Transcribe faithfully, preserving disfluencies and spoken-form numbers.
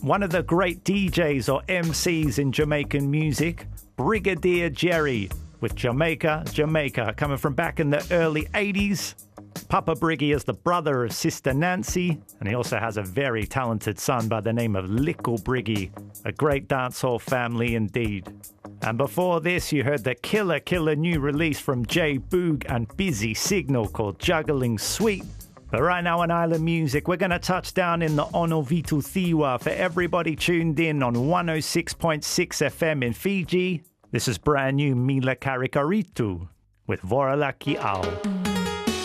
one of the great D Js or M Cs in Jamaican music, Brigadier Jerry, with Jamaica, Jamaica, coming from back in the early eighties. Papa Briggy is the brother of Sister Nancy, and he also has a very talented son by the name of Lickle Briggy, a great dancehall family indeed. And before this, you heard the killer, killer new release from J Boog and Busy Signal called Juggling Sweet. But right now on Island Music, we're going to touch down in the Ono Vitu Thiwa for everybody tuned in on one oh six point six F M in Fiji. This is brand new Mila Karikaritu with Voralaki Ao.